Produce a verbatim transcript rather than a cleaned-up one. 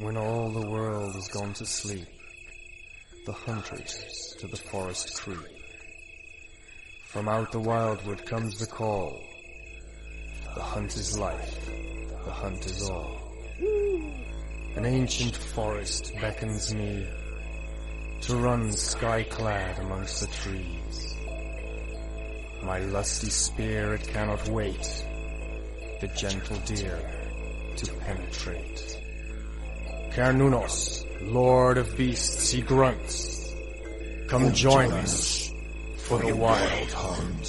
When all the world is gone to sleep, the hunters to the forest creep. From out the wildwood comes the call. The hunt is life, the hunt is all. An ancient forest beckons me to run sky-clad amongst the trees. My lusty spear, it cannot wait the gentle deer to penetrate. Cernunnos, lord of beasts, he grunts. Come join us for the wild hunt.